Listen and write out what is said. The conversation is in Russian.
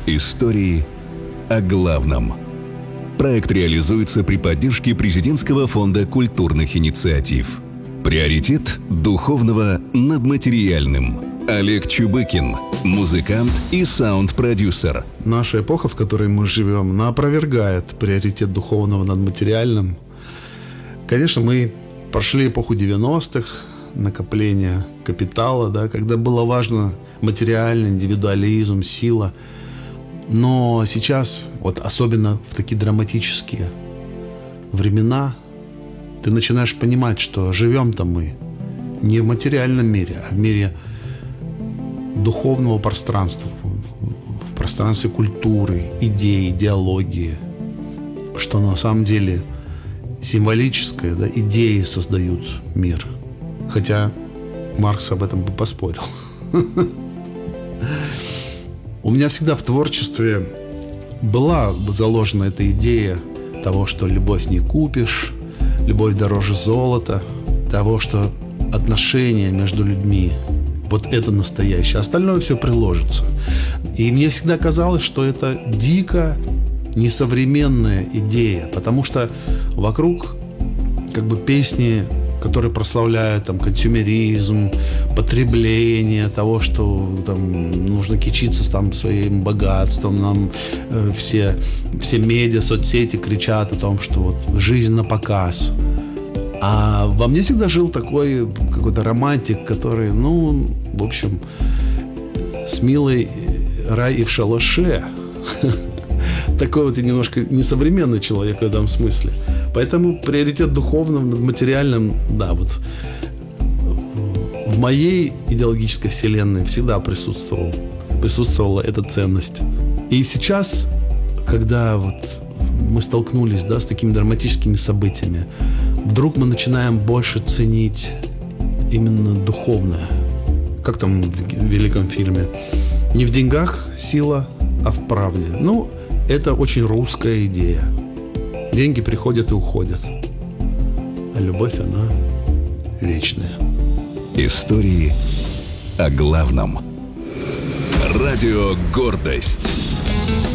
Истории о главном. Проект реализуется при поддержке Президентского фонда культурных инициатив. Приоритет духовного над материальным. Олег Чубыкин, музыкант и саунд-продюсер. Наша эпоха, в которой мы живем, она опровергает приоритет духовного над материальным. Конечно, мы прошли эпоху 90-х, накопления капитала, да, когда было важно материальный индивидуализм, сила. Но сейчас, вот особенно в такие драматические времена, ты начинаешь понимать, что живем-то мы не в материальном мире, а в мире духовного пространства, в пространстве культуры, идей, идеологии, что на самом деле символическое, да, идеи создают мир. Хотя Маркс об этом бы поспорил. У меня всегда в творчестве была заложена эта идея того, что любовь не купишь, любовь дороже золота, того, что отношения между людьми — вот это настоящее, остальное все приложится. И мне всегда казалось, что это дико несовременная идея, потому что вокруг как бы песни, которые прославляют там консюмеризм, потребление, того, что там нужно кичиться там своим богатством, нам все медиа, соцсети кричат о том, что вот жизнь на показ. А во мне всегда жил такой какой-то романтик, который, ну, в общем, с милой рай и в шалаше. Такой вот и немножко несовременный человек в этом смысле. Поэтому приоритет духовного над материальным, да, вот в моей идеологической вселенной всегда присутствовала эта ценность. И сейчас, когда вот мы столкнулись, да, с такими драматическими событиями, вдруг мы начинаем больше ценить именно духовное. Как там в великом фильме? Не в деньгах сила, а в правде. Ну, это очень русская идея. Деньги приходят и уходят, а любовь, она вечная. Истории о главном. Радио «Гордость».